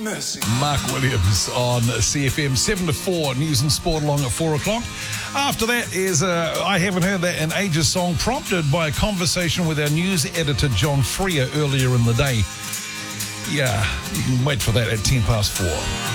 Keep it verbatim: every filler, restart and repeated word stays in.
mercy. Mark Williams on C F M, seven to four, news and sport along at four o'clock. After that is uh, I Haven't Heard That in Ages song, prompted by a conversation with our news editor, John Freer, earlier in the day. Yeah, you can wait for that at ten past four.